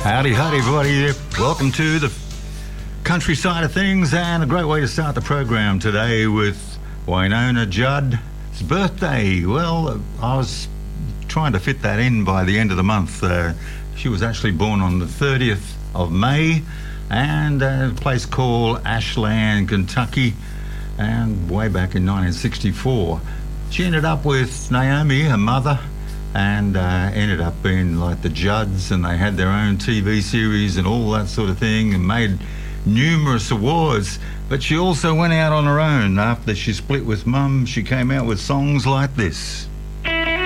Howdy, everybody. Welcome to the countryside of things, and a great way to start the program today with Wynonna Judd's birthday. Well, I was trying to fit that in by the end of the month. She was actually born on the 30th of May, and a place called Ashland, Kentucky, and way back in 1964. She ended up with Naomi, her mother, and ended up being like the Judds, and they had their own TV series and all that sort of thing, and made numerous awards. But she also went out on her own. After she split with Mum, she came out with songs like this.